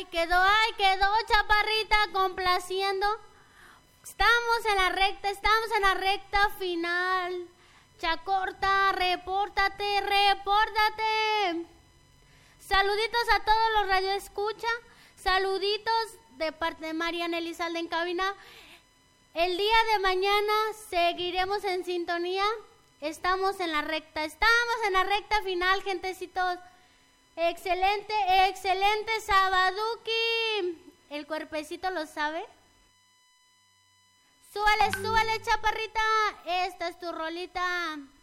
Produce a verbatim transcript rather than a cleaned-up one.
quedó, ay, quedó Chaparrita complaciendo. Estamos en la recta, estamos en la recta final. Chacorta, repórtate, repórtate. Saluditos a todos los radioescucha. Saluditos de parte de Mariana Elizalde en cabina. El día de mañana seguiremos en sintonía. Estamos en la recta, estamos en la recta final, gentecitos. Excelente, excelente Sabaduki. ¿El cuerpecito lo sabe? Súbale, súbale, Chaparrita. Esta es tu rolita.